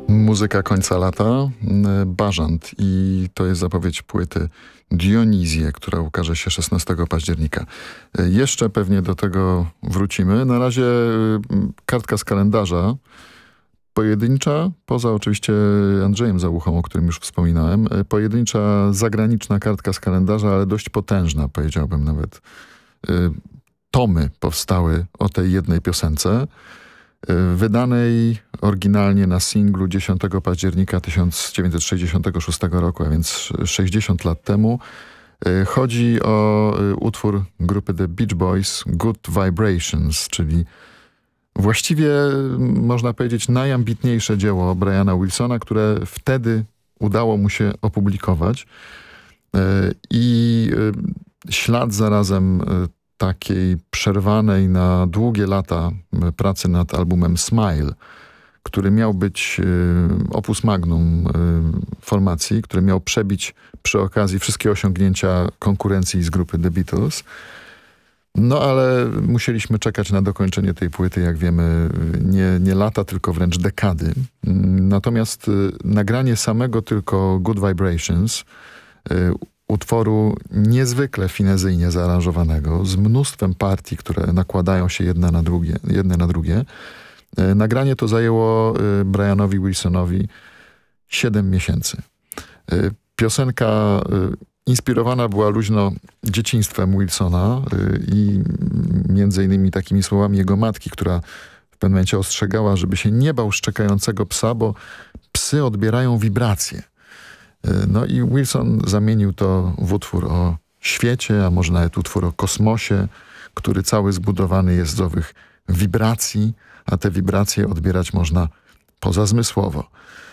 Muzyka końca lata, Bażant, i to jest zapowiedź płyty Dionizję, która ukaże się 16 października. Jeszcze pewnie do tego wrócimy. Na razie kartka z kalendarza, pojedyncza, poza oczywiście Andrzejem Załuchą, o którym już wspominałem, pojedyncza zagraniczna kartka z kalendarza, ale dość potężna, powiedziałbym nawet. Tomy powstały o tej jednej piosence, wydanej oryginalnie na singlu 10 października 1966 roku, a więc 60 lat temu. Chodzi o utwór grupy The Beach Boys, Good Vibrations, czyli właściwie można powiedzieć najambitniejsze dzieło Briana Wilsona, które wtedy udało mu się opublikować. I ślad zarazem takiej przerwanej na długie lata pracy nad albumem Smile, który miał być opus magnum formacji, który miał przebić przy okazji wszystkie osiągnięcia konkurencji z grupy The Beatles. No ale musieliśmy czekać na dokończenie tej płyty, jak wiemy, nie lata, tylko wręcz dekady. Natomiast nagranie samego tylko Good Vibrations, utworu niezwykle finezyjnie zaaranżowanego, z mnóstwem partii, które nakładają się jedne na drugie. Nagranie to zajęło Brianowi Wilsonowi 7 miesięcy. Piosenka inspirowana była luźno dzieciństwem Wilsona i między innymi takimi słowami jego matki, która w pewnym momencie ostrzegała, żeby się nie bał szczekającego psa, bo psy odbierają wibracje. No i Wilson zamienił to w utwór o świecie, a może nawet utwór o kosmosie, który cały zbudowany jest z owych wibracji, a te wibracje odbierać można pozazmysłowo.